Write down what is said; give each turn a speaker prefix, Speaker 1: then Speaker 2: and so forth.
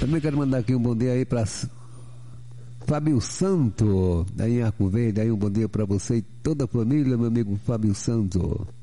Speaker 1: Também quero mandar aqui um bom dia aí para Fábio Santo, daí em Arco Verde. Aí um bom dia para você e toda a família, meu amigo Fábio Santo.